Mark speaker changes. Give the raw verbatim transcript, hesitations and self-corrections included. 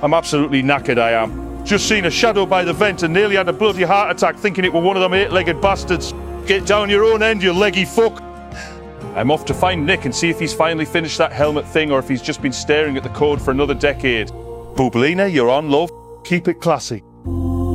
Speaker 1: I'm absolutely knackered, I am. Just seen a shadow by the vent and nearly had a bloody heart attack thinking it were one of them eight-legged bastards. Get down your own end, you leggy fuck. I'm off to find Nick and see if he's finally finished that helmet thing or if he's just been staring at the code for another decade. Bubelina, you're on, love. Keep it classy.